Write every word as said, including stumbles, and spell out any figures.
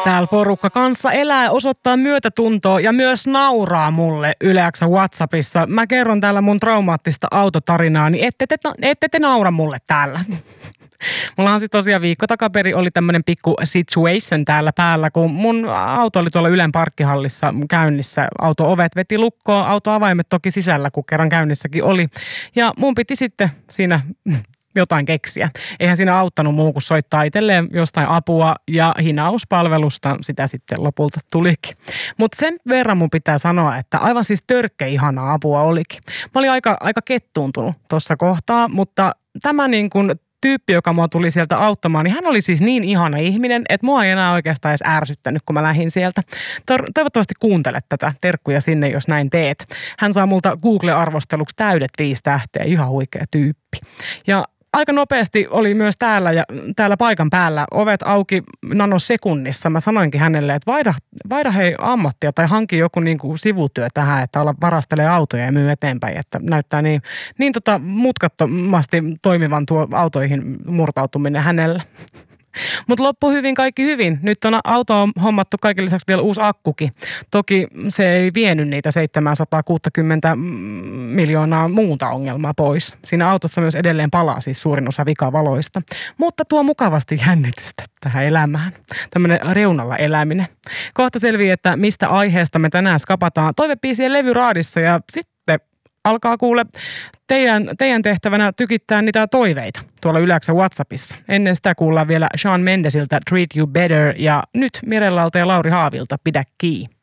Täällä porukka kanssa elää, osoittaa myötätuntoa ja myös nauraa mulle Yle X:n WhatsAppissa. Mä kerron täällä mun traumaattista autotarinaa, niin ette te, ette te naura mulle täällä. Mullahan sitten tosiaan viikko takaperi oli tämmönen pikku situation täällä päällä, kun mun auto oli tuolla Ylen parkkihallissa käynnissä. Auto-ovet veti lukkoon, autoavaimet toki sisällä, kun kerran käynnissäkin oli. Ja mun piti sitten siinä jotain keksiä. Eihän siinä auttanut muu kuin soittaa itselleen jostain apua ja hinauspalvelusta sitä sitten lopulta tulikin. Mutta sen verran mun pitää sanoa, että aivan siis törkkä ihanaa apua olikin. Mä olin aika, aika kettuuntunut tuossa kohtaa, mutta tämä niin kuin tyyppi, joka mua tuli sieltä auttamaan, niin hän oli siis niin ihana ihminen, että mua ei enää oikeastaan edes ärsyttänyt, kun mä lähdin sieltä. Toivottavasti kuuntelet tätä. Terkkuja sinne, jos näin teet. Hän saa multa Google-arvosteluksi täydet viisi tähteä. Ihan huikea tyyppi. Ja aika nopeasti oli myös täällä ja täällä paikan päällä ovet auki nanosekunnissa. Mä sanoinkin hänelle, että vaihda, vaihda hei ammattia tai hanki joku niin kuin sivutyö tähän, että olla varastelee autoja ja myy eteenpäin. Että näyttää niin, niin tota mutkattomasti toimivan tuo autoihin murtautuminen hänellä. Mutta loppu hyvin, kaikki hyvin. Nyt on auto on hommattu kaiken lisäksi vielä uusi akkukin. Toki se ei vienyt niitä seitsemänsataakuusikymmentä miljoonaa muuta ongelmaa pois. Siinä autossa myös edelleen palaa siis suurin osa vikavaloista. Mutta tuo mukavasti jännitystä tähän elämään. Tämmöinen reunalla eläminen. Kohta selviää, että mistä aiheesta me tänään skapataan toivebiisien levyraadissa ja sitten alkaa kuule teidän, teidän tehtävänä tykittää niitä toiveita tuolla Yle X:n WhatsAppissa. Ennen sitä kuullaan vielä Shawn Mendesiltä Treat You Better ja nyt Mirellalta ja Lauri Haavilta Pidä kiinni.